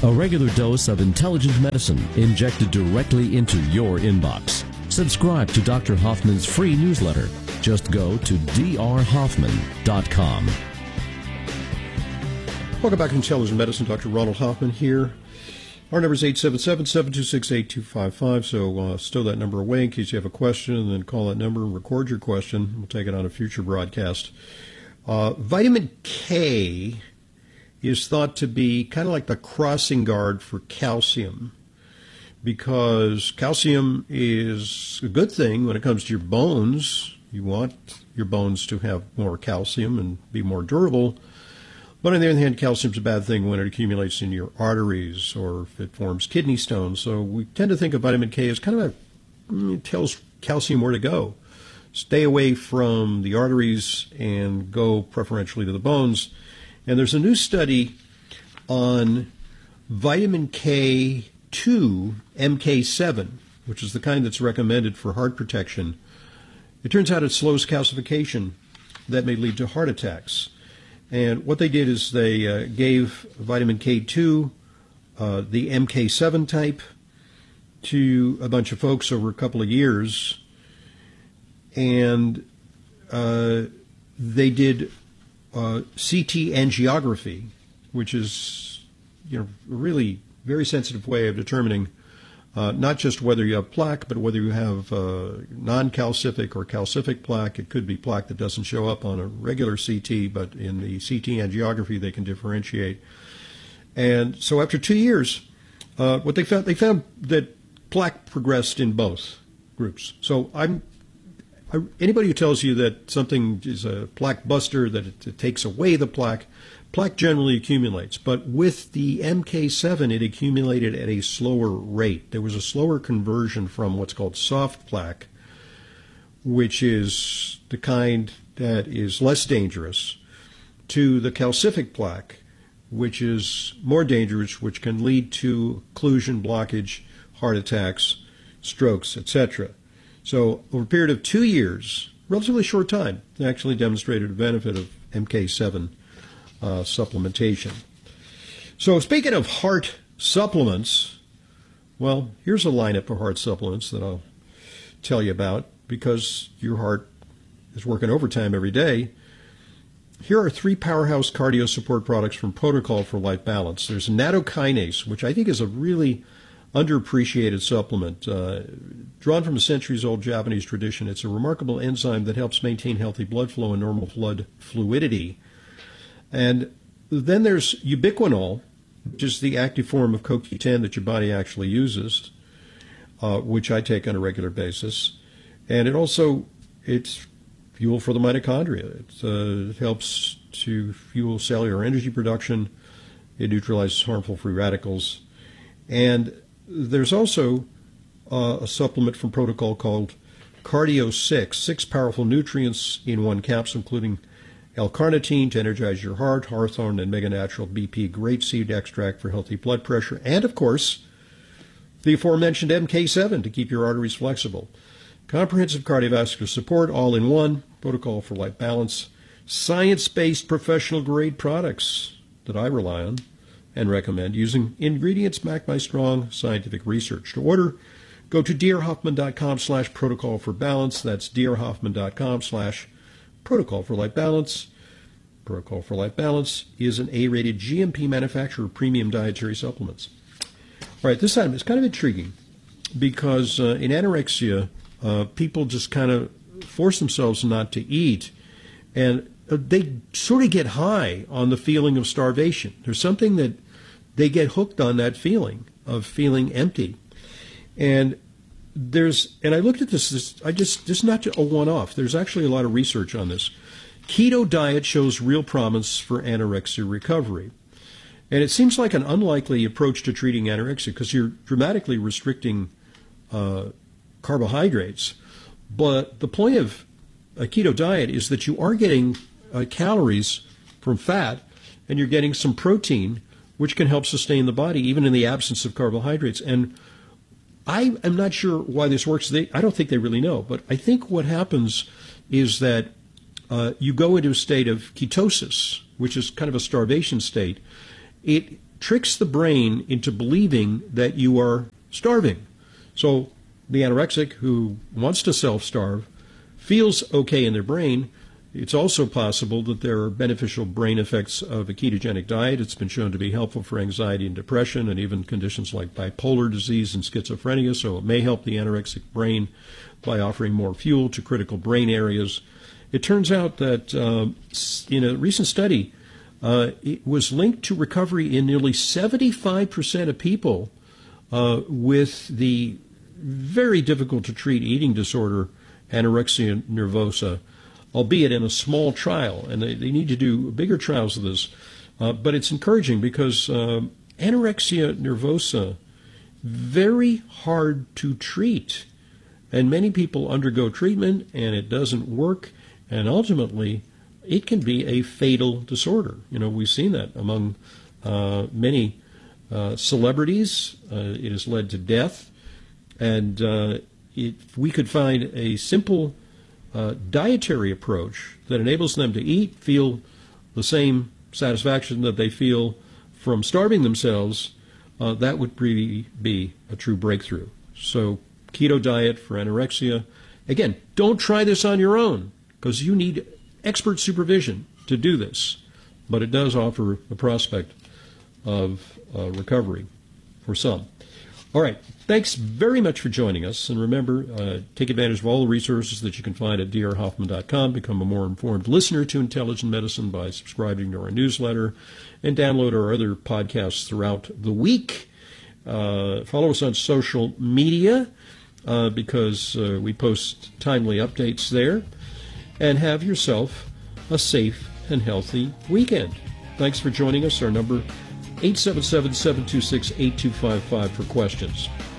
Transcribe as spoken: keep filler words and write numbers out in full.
A regular dose of intelligent medicine injected directly into your inbox. Subscribe to Doctor Hoffman's free newsletter. Just go to d r hoffman dot com. Welcome back to Intelligent Medicine. Doctor Ronald Hoffman here. Our number is eight seven seven, seven two six, eight two five five, so uh, stow that number away in case you have a question, and then call that number and record your question. We'll take it on a future broadcast. Uh, vitamin K is thought to be kind of like the crossing guard for calcium, because calcium is a good thing when it comes to your bones. You want your bones to have more calcium and be more durable. But on the other hand, calcium's a bad thing when it accumulates in your arteries or if it forms kidney stones. So we tend to think of vitamin K as kind of a, it tells calcium where to go. Stay away from the arteries and go preferentially to the bones. And there's a new study on vitamin K two, M K seven, which is the kind that's recommended for heart protection. It turns out it slows calcification that may lead to heart attacks. And what they did is they uh, gave vitamin K two, uh, the M K seven type, to a bunch of folks over a couple of years. And uh, they did uh, C T angiography, which is, you know, a really very sensitive way of determining uh, not just whether you have plaque, but whether you have uh, non-calcific or calcific plaque. It could be plaque that doesn't show up on a regular C T, but in the C T angiography they can differentiate. And so after two years, uh, what they found, they found that plaque progressed in both groups. So I'm I, anybody who tells you that something is a plaque buster, that it, it takes away the plaque, plaque generally accumulates. But with the M K seven, it accumulated at a slower rate. There was a slower conversion from what's called soft plaque, which is the kind that is less dangerous, to the calcific plaque, which is more dangerous, which can lead to occlusion, blockage, heart attacks, strokes, et cetera. So over a period of two years, relatively short time, they actually demonstrated a benefit of M K seven uh, supplementation. So speaking of heart supplements, well, here's a lineup of heart supplements that I'll tell you about because your heart is working overtime every day. Here are three powerhouse cardio support products from Protocol for Life Balance. There's nattokinase, which I think is a really underappreciated supplement. Uh, drawn from a centuries-old Japanese tradition, it's a remarkable enzyme that helps maintain healthy blood flow and normal blood fluidity. And then there's ubiquinol, which is the active form of C O Q ten that your body actually uses, uh, which I take on a regular basis. And it also, it's fuel for the mitochondria. It, uh, it helps to fuel cellular energy production. It neutralizes harmful free radicals. And there's also uh, a supplement from Protocol called Cardio six, six powerful nutrients in one capsule, including L-carnitine to energize your heart, Hawthorne and Mega Natural B P grapeseed extract for healthy blood pressure, and, of course, the aforementioned M K seven to keep your arteries flexible. Comprehensive cardiovascular support, all in one, Protocol for Life Balance, science-based professional-grade products that I rely on and recommend using ingredients backed by strong scientific research. To order, go to drhoffman.com slash protocol for balance. That's drhoffman.com slash protocol for life balance. Protocol for Life Balance is an A-rated G M P manufacturer of premium dietary supplements. All right, this item is kind of intriguing because uh, in anorexia, uh, people just kind of force themselves not to eat, and they sort of get high on the feeling of starvation. There's something that they get hooked on, that feeling of feeling empty. And there's, and I looked at this, this I just, this is not a one-off. There's actually a lot of research on this. Keto diet shows real promise for anorexia recovery. And it seems like an unlikely approach to treating anorexia because you're dramatically restricting uh, carbohydrates. But the point of a keto diet is that you are getting uh, calories from fat and you're getting some protein, which can help sustain the body even in the absence of carbohydrates. And I am not sure why this works. They, I don't think they really know. But I think what happens is that uh, you go into a state of ketosis, which is kind of a starvation state. It tricks the brain into believing that you are starving. So the anorexic who wants to self-starve feels okay in their brain. It's also possible that there are beneficial brain effects of a ketogenic diet. It's been shown to be helpful for anxiety and depression and even conditions like bipolar disease and schizophrenia. So it may help the anorexic brain by offering more fuel to critical brain areas. It turns out that uh, in a recent study, uh, it was linked to recovery in nearly seventy-five percent of people uh, with the very difficult to treat eating disorder, anorexia nervosa, albeit in a small trial, and they, they need to do bigger trials of this. Uh, but it's encouraging because uh, anorexia nervosa, very hard to treat. And many people undergo treatment, and it doesn't work, and ultimately it can be a fatal disorder. You know, we've seen that among uh, many uh, celebrities. Uh, it has led to death, and uh, if we could find a simple Uh, dietary approach that enables them to eat, feel the same satisfaction that they feel from starving themselves, uh, that would really be a true breakthrough. So keto diet for anorexia. Again, don't try this on your own because you need expert supervision to do this, but it does offer a prospect of uh, recovery for some. All right. Thanks very much for joining us. And remember, uh, take advantage of all the resources that you can find at d r hoffman dot com. Become a more informed listener to Intelligent Medicine by subscribing to our newsletter and download our other podcasts throughout the week. Uh, follow us on social media uh, because uh, we post timely updates there. And have yourself a safe and healthy weekend. Thanks for joining us. Our number eight seven seven, seven two six, eight two five five for questions.